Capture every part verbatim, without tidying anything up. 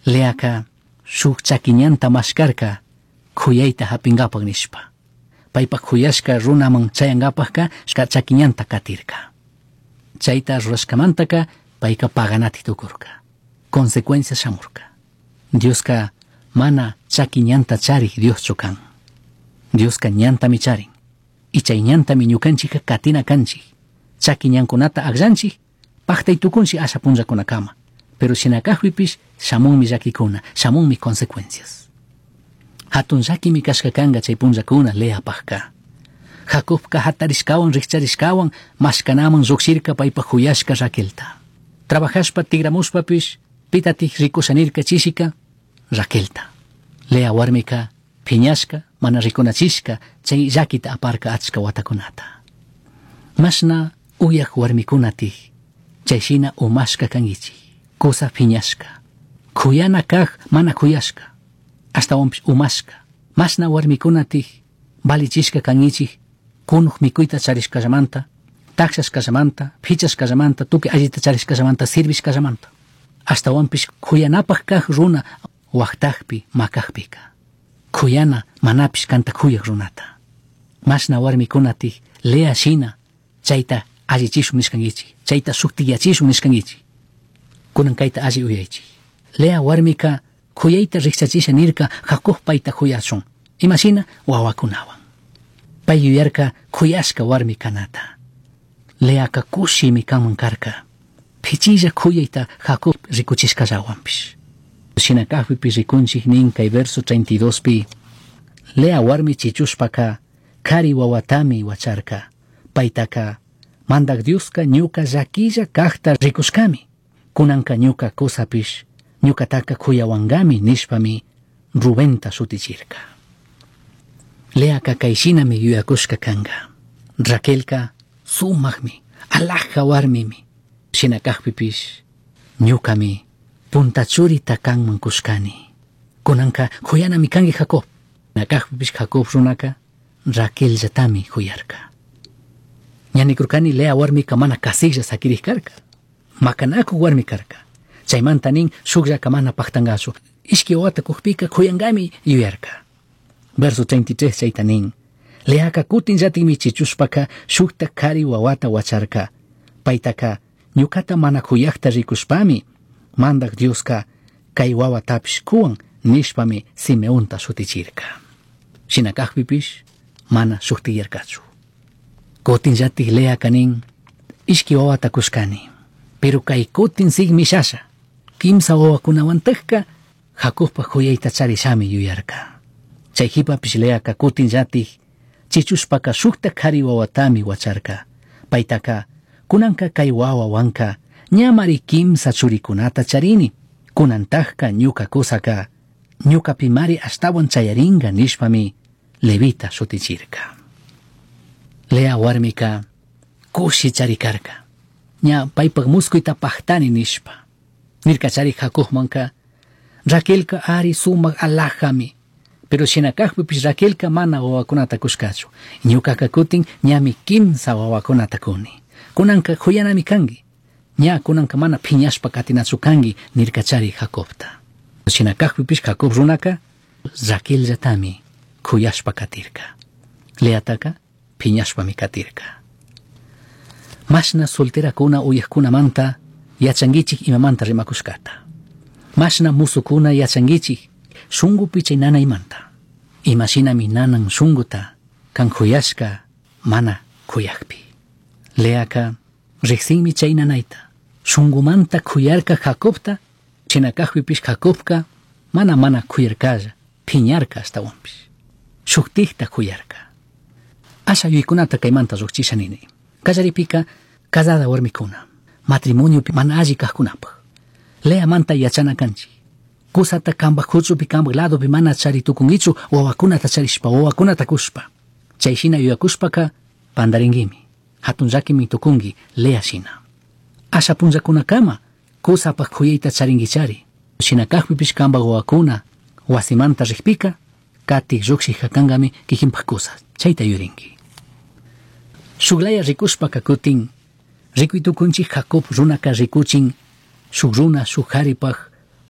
Leaka shuk chakiñanta maskarka khuyayta hapingapak nishpa. Paypak khuyashka runaman chayangapakka shka chakiñanta katirka. Chayta rurashkamantaka payka paganati tukurka. Consecuencia shamurka. Dioska mana chakiñanta charik Dios chukan. Dioska ñantami charin. Y chay ñantami ñukanchika katina kanchik. Chakiñankunata agranchik paktay tukunchik asha punllakunakama. Pero shinakajpipish shamunmi llakikuna, shamunmi consecuencias. Hatun llakimi kashka kanga chay punllakuna leapajka. Jacobka hatarishkawan rikcharishkawan mashkanaman lluqshirka paypa huyashka Raquelta. Trabajashpa tigramushpapish pitatik rikushanirka chishika Raquelta. Lea warmika piñashka mana rikunachishka chay llakita aparka achka watakunata. Mashna uyak warmikunatik chayshina umashka kangichik. Cosa piñashka. Kuyana kag mana kuyashka. Hasta wampish umashka. Mashna warmikunatik balichishka kangichik. Kunuk mikuyta charishkallamanta, taksashkallamanta, phichashkallamanta, tuki allita charishkallamanta, sirvishkallamanta. Hasta wampish kuyanapaq kag runa waqtaqpi makaqpika. Kuyana manapish kanta kuyak runata. Mashna warmikunatik lea shina chayta allichishun nishkangichik, chayta suktiyachishun nishkangichik. Kunan kayta alli uyaychik. Lea warmika kuyayta rikchachisha nirka Jacob payta kuyachun. Imashina wawakunawan. Pay yuyarka kuyashka warmi kanata. Leaka kushimi kanman karka. Pichilla kuyayta Jacob rikuchishkallawanpish. Shinakajpipi rikunchik nin kay verso treinta y dos pi. Lea warmi chichushpaka kari wawatami wacharka. Paytaka mandak Dioska ñuka llakilla kajta rikushkami. Kunanka ñuka kusapish ñukataka kuyawangami nishpami Rubenta sutichirka. Leaka kayshinami yuyakushka kanga. Raquelka sumaqmi, alaja warmimi. Shinakajpipish ñukami puntachurita kanman kushkani. Kunanka kuyanami kangi Jacob. Nakajpipish Jacob runaka Raquel llatami kuyarka. Ñanikurkani Lea warmika mana kasilla sakirikkarka. Makanaku warmi karka. Chaymanta nin shukllaka mana paktangachu. Ishki wata kukpika kuyangami yuyarka. Verso treinta y tres chayta nin. Leaka kutin llatinmi chichushpaka shukta kari wawata wacharka. Paytaka ñukata mana kuyakta rikushpami mandak Dioska kay wawatapish kuwan nishpami Simeonta sutichirka. Shinakajpipish mana shuktiyarkachu. Kutin llatik Leaka nin ishki wawata kushkani. Pero kay kutin sigmishasha. Kimsa wawakunawantajka Jacobpa kuyayta charishami yuyarka. Chayhipapish Leaka kutin llatik chichushpaka shukta kari wawatami wacharka. Paytaka kunanka kay wawawanka ñamari kimsa churikunata charini. Kunantajka ñuka kusaka ñuka pimari ashtawan chayaringa nishpami Levita sutichirka. Lea warmika kushi charikarka. Ña paypak muskuyta paktani nishpa. Nirka charik Jacobmanka Raquelka ari sumak alajami. Pero shinakajpipish Raquelka mana wawakunata kushkachu. Ñukaka kutin ñami kimsa wawakunata kuni. Kunanka kuyanami kangi. Ña kunanka mana piñashpa katinachu kangi nirka charik Jacobta. Shinakajpipish Jacob runaka Raquel llatami kuyashpa katirka. Leataka piñashpami katirka. Mashna solterakuna uyaqkunamanta yachangichik imamanta rimakushkata. Mashna musukuna yachangichik shungupi chay nanaymanta. Imashinami nanan shunguta kan kuyashka mana kuyakpi. Leaka riqsinmi chay nanayta. Shungumanta kuyarka Jacobta, chinakajpipish Jacobka mana mana kuyarkalla, piñarka hasta wampish. Shuktikta kuyarka. Asha yuykunata kaymanta ruqchishanini. Kallaripika casada warmikuna. Matrimonio mana alli kajkunapaq. Lea manta yachana kanchi. Kusata kambaq huchupi kambaq ladopi mana charitukungichu wawakunata charishpa wawakunata kushpa. Chayshina yuyakushpaka pandaringimi. Hatun llakimi tukungi Lea shina. Asha punllakunakama kusapaq kuyayta charingichari. Shinakajpipish kambaq wawakuna wasimanta riqpika katik lluqshik hakangami kikinpaq kusa. Chayta yurinki. Shuglaya rikushpaka kutin rikuytukunchik Jacob runaka rikuchin shuk runa shuk haripaq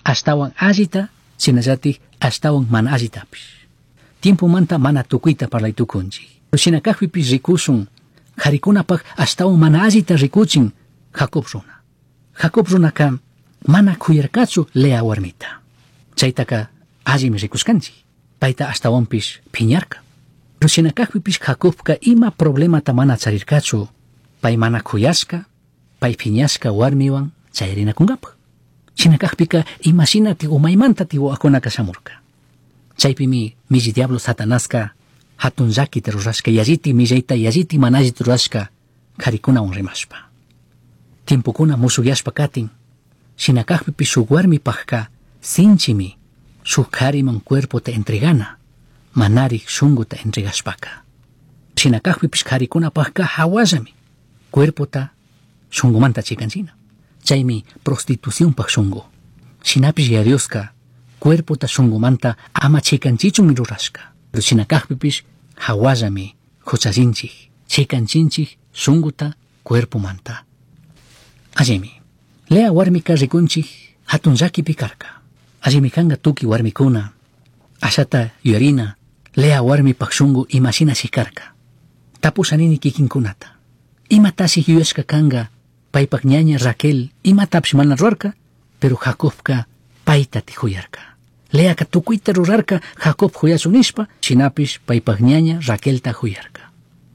astawan allita, sinallatik astawan mana allitapish. Tiempo manta mana tukuyta parlaytukunchik. Shinakaqpipish rikusun, qharikunapaq astawan mana allita rikuchin Jacob runa. Jacob runaka mana kuyarkachu Lea warmita. Chaytaka allimi rikuskanchik. Payta astawanpish phiñarka. Pero shinakaqpipish Jacobka ima problemata mana charirkachu. Pay mana kuyashka, pay phiñashka warmiwan chayrinakunkapaq. Shinakaqpika imashinati umaymanta tiwakunaka shamurka. Chaypimi milli diablo Satanaska hatun llakita rurashka yalliti millayta yalliti manallita rurashka qharikunawan rimashpa. Tiempukuna musukyashpa katin, shinakaqpipish shuk warmipaqka sinchimi shuk qhariman cuerpota entregana, manarik shunguta entregashpaka. Shinakaqpipish qharikunapaqka hawallami cuerpota shungumanta chikanchina. Chaymi prostitucionpaq shungu. Shinapish ya Dioska cuerpota shungumanta ama chikanchichunmi rurashka. Pero shinakaqpipish hawallami huchallinchik, chikanchinchik shunguta cuerpomanta. Allimi, Lea warmika rikunchik hatun llakipi karka. Allimi kanga tuki warmikuna, ashata yuyarina, Lea warmipaq shungu imashinashik karka. Tapusanini kikinkunata. Imatashik yuyashka kanga paypaq ñaña Raquel imatapish mana rurarka, pero Jacobka payta tijuyarka. Leaka tukuyta rurarka Jacob huyachun nishpa, shinapish paypaq ñaña Raquelta huyarka.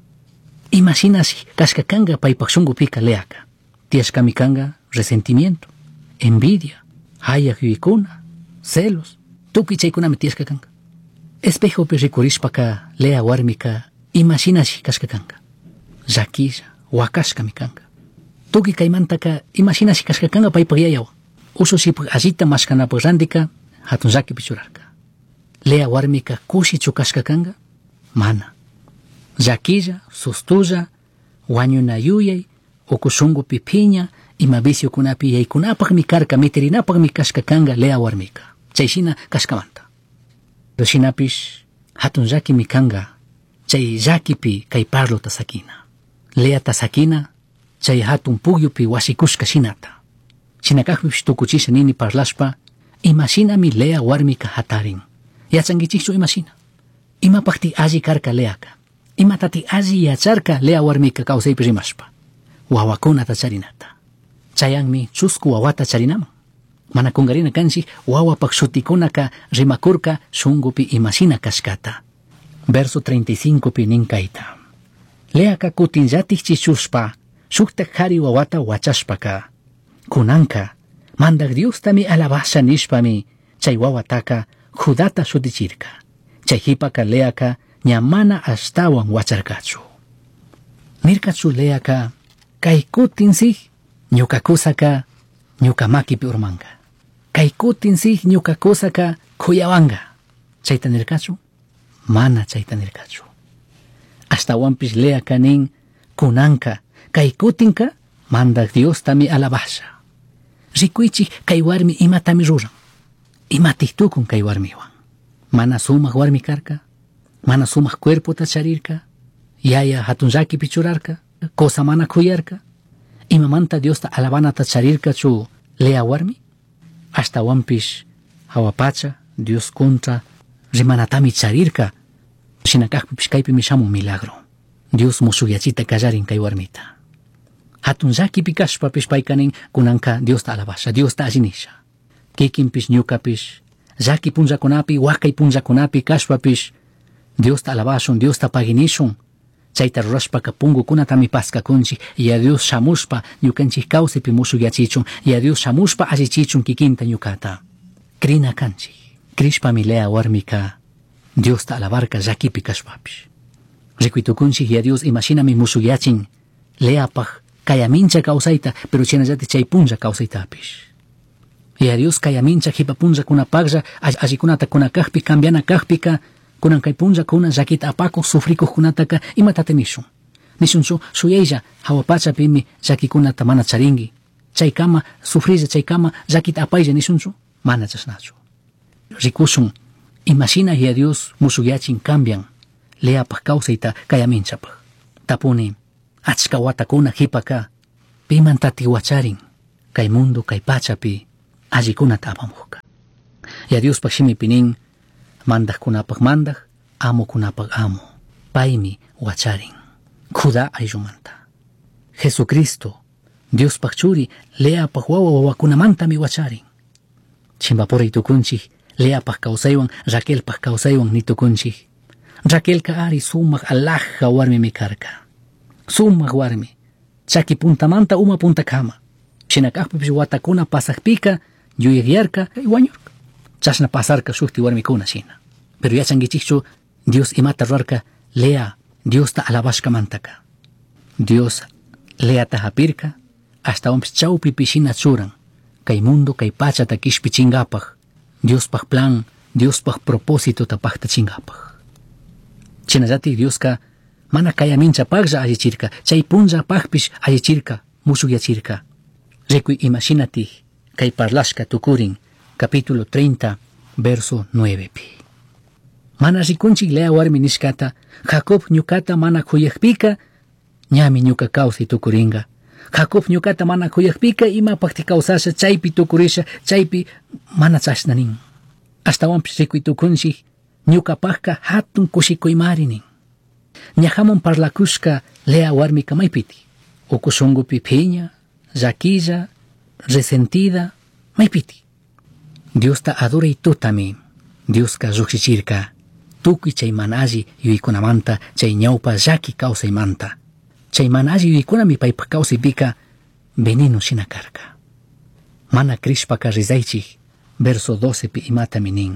Imashinashi kashka kanga paypaq shungupika Leaka. Tiashkami kanga resentimiento, envidia, hayaq yuykuna, celos, tukuy chaykunami tiashka kanga. Espejopi rikurishpaka Lea warmika imashinashi kashka kanga. Llakilla, wakashkami kanga. Tukuy kaymantaka imashinashi kashka kanga paypaq yayawan. Usushipaq allita mashkanapaq randika hatun llakipi churarka. Lea warmika kushichu kashka kanga? Mana. Llakilla, sustulla, wañuna yuyay, uku shungupi phiña, ima viciokunapi yaykunapaqmi karka mitirinapaqmi kashka kanga Lea warmika. Chayshina kashkamanta. Pero shinapish hatun llakimi kanga chay llakipi kay parlota sakina. Leata sakina chay hatun pugyupi wasikushka shinata. Shinakaqpipish tukuchisha nini parlashpa, imashinami Lea warmika hatarin. Yachankichikchu imashina. Imapaqti alli karka Leaka. Imatati alli yacharka Lea warmika kawsaypi rimashpa. Wawakunata charinata. Chayanmi chusku wawata charinaman. Mana kungarina kanchik wawapaq shutikunaka rimakurka shungupi imashina kashkata. Verso treinta y cinco pi nin kayta. Leaka kutinllatik chichushpa, shukta qhari wawata wachashpaka. Kunanka, mandak Diostami alabasha nishpami, chay wawataka Judata shutichirka. Chay hipaka Leaka ñamana astawan wacharkachu. Mirkachu Leaka, kay kutinsik ñukakusaka ñukamakipi urmanga. Kay kutinsik ñukakusaka kuyawanga. Chayta nirkachu? Mana chayta nirkachu. Astawanpish Leaka nin kunanka, kay kutinka mandak Diostami alabasha. Rikuychik kay warmi imatami ruran. Imatih tukun kay warmiwan. Mana sumaq warmi karka, mana sumaq cuerpota charirka, yaya hatun llakipi churarka, cosa mana kuyarka, imamanta Diosta alabanata charirka chu Lea warmi, astawanpish hawapacha Dios contra rimanatami charirka, shinakaqpipish kaypimi shamun milagro. Dios musukyachita kallarin kay warmita. Hatun llakipi kashpapish paykanin kunanka Diosta alabasha, Diosta allinisha. Kikinpish ñukapish llaki punllakunapi, wakay punllakunapi kashpapish Diosta alabashun, Diosta paginishun. Chayta rurashpaka pungukunatami paskakunchik, ya Dios shamushpa ñukanchik kawsaypi musukyachichun, ya Dios shamushpa allichichun kikinta ñukata. Krina kanchik, krishpami Lea warmika Diosta alabarka llakipi kashpapish. Rikuytukunchik ya Dios imashinami musukyachin Leapaq kayamincha kawsayta, pero chinallati chay punlla kawsaytapish. Ya Dios kayamincha hipa punlla kunapaqlla allikunata kunakaqpi cambiana kaqpika kunan kay punlla kuna llakita apakuq sufrikuq kunataka imatata nishun. Nishunchu suyaylla hawapachapimi llakikunata mana charingi. Chay kama sufrilla chay kama llakita apaylla nishunchu mana chasnachu. Rikushun imashina ya Dios musukyachin cambian Leapaq kawsayta kayaminchapaq. Tapuni achka watakuna hipaka pimantati wacharin kay mundo kay pachapi allikunata apamuqka. Ya Dios pa shimi pinin mandak kunapak mandak, amo kunapak amo. Paimi wacharin. Kuda ayumanta. Jesucristo, Dios pakchuri, lea pak wawa wawakunamanta mi wacharin. Chimbapora itukunchi, lea pak kausaywan, Raquel pak kausaywan nitukunchi. Raquel ka ari sumak alaja warmi mi karka. Sumak warmi. Chaki puntamanta uma punta kama. Shinakakpipish watakuna pasakpika, yuyagyarka, iwañurka. Chasna pasarka shukti warmi kuna shina. Pero ya changichichu, Dios imata ruarka, lea, Dios ta alabashka mantaka. Dios lea tahapirka, hasta omps chaupi pishina churan. Kay mundo kay pacha ta kishpi chingapaj. Dios paj plan, Dios paj propósito ta pajta chingapaj. Chinazati Dios ka, mana kaya mincha pagja ayichirka, chay punja pajpish ayichirka, musugyachirka. Requi imaginati, kay parlashka tukurin, capítulo treinta, verso nueve pi. Mana rikunchik lea warmi nishkata, Jacob ñukata mana kuyakpika, ñami ñuka kawsi tukuringa. Jacob ñukata mana kuyakpika, ima pakti kawsasha, chaypi tukurisha, chaypi mana chashnanin. Hasta wampis riqui tukunchik, ñuka pajka hatun kushikuymarinin. Ñahamon parlakushka lea warmi maypiti. Ukushungupi piña, raquilla, resentida, maypiti. Dios ta adora y tutami. Dios ka ruxichirka. Tukuy chay manaji yuykunamanta chay ñawpa llaki kawsaymanta. Chay manaji yuykunami paypa kawsaypika veneno shina karka. Mana krishpaka rizaychik, verso doce pi imata minin.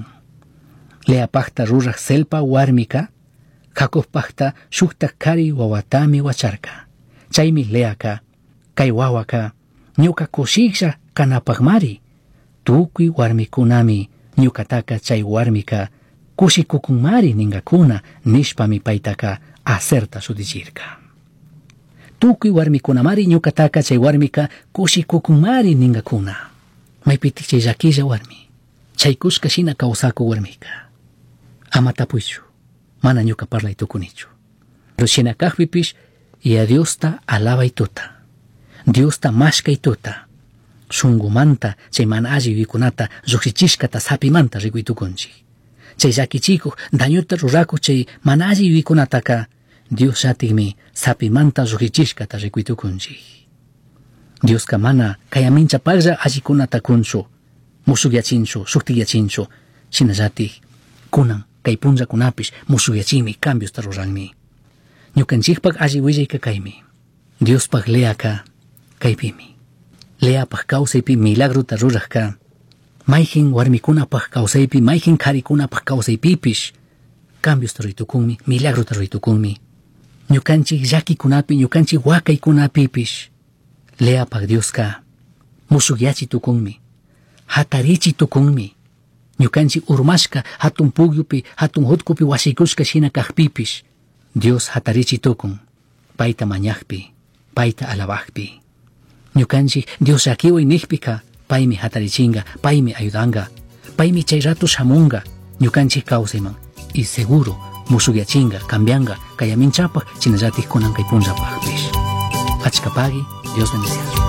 Lea pajta ruraj selpa warmika, Jacob pajta shukta kari wawatami wacharka. Chaymi leaka, kay wawaka, ñuka kushiksha kanapagmari. Tukuy warmikunami ñukataka chay warmika kushikukunmari ningakuna nishpami paytaka acerta sudichirka. Tukuy warmikunamari ñukataka chay warmika kushikukunmari ningakuna. Maypiti chay llakilla warmi. Chay kushka shina kawsaku warmika. Ama tapuychu. Mana ñuka parlay tukunichu. Pero shina kajpipish y a Dios ta alaba y tuta. Dios ta mashka y tuta. Shungumanta chay mana alli yuykunata lluksichishkata sapimanta rikuitukunchik. Chay llakichikuq dañuta rurakuq chay mana alli yuykunataka Dios llatikmi sapimanta lluksichishkata rikuitukunchik. Dios ka mana kayamincha paglla allikunata kunchu, musugyachinchu, shuktigyachinchu, shina llatik kunan kay punllakunapish musugyachimi cambios ta ruranmi. Ñukanchikpak alli willayka kaymi. Diospaq leaka kaypimi. Leapaq kawsaypi milagruta rurajka. Mayjin warmikunapaq kawsaypi, mayjin qharikunapaq kawsaypipish cambios ruritukunmi, milagruta ruritukunmi. Ñukanchik llakikunapi, ñukanchik wakaykunapipish leapaq Dioska musugyachitukunmi, hatarichitukunmi. Ñukanchik urmashka hatun pugyupi, hatun hutkupi wasikushka shina kaqpipish Dios hatarichitukun, payta mañaqpi, payta alabaqpi. Ñukanchik Dios llakiway niqpika, paymi hatarichinga, paymi ayudanga, paymi chay rato shamunga ñukanchik kawsayman y seguro musugyachinga, cambianga, kayaminchapaq chinallatik kunan kay punllapaqpish. Achkapagi, Dios bendiga.